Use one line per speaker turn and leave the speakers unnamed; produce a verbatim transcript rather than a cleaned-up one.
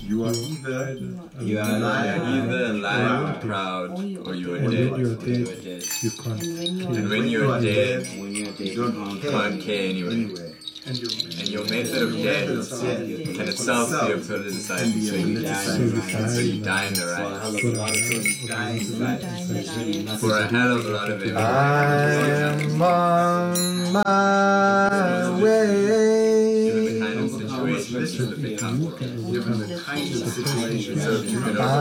You are either
You are either alive and proud, or you are dead.
Or you are
Or you are
dead.
dead.
You can't.
And when you are dead,
When you're dead,
you
you
don't
can't
care,
can't care anyway.
anyway.
And you
And your method of death can itself be a politicized, so you die, so you die in the
For a
right.
hell of a lot of things.
For a hell of a lot of evidence.
I'm on my way.
Given the kind of situation this is the big
Given the kind of situation,
So if you can